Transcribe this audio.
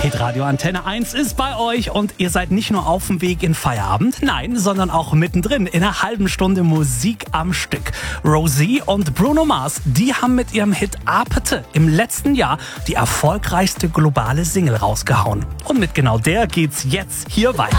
Hitradio Antenne 1 ist bei euch und ihr seid nicht nur auf dem Weg in Feierabend, nein, sondern auch mittendrin in einer halben Stunde Musik am Stück. Rosie und Bruno Mars, die haben mit ihrem Hit Apete im letzten Jahr die erfolgreichste globale Single rausgehauen. Und mit genau der geht's jetzt hier weiter.